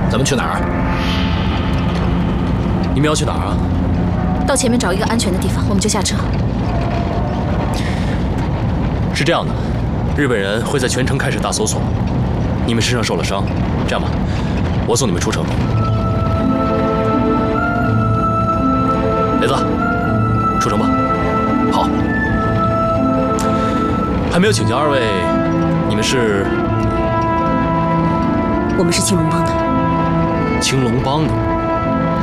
咱们去哪儿？ 你们要去哪儿啊？ 到前面找一个安全的地方，我们就下车。 是这样的，日本人会在全城开始大搜索。你们身上受了伤，这样吧，我送你们出城。雷子，出城吧。 好。 还没有请教二位，你们是？ 我们是青龙帮的。 青龙帮的。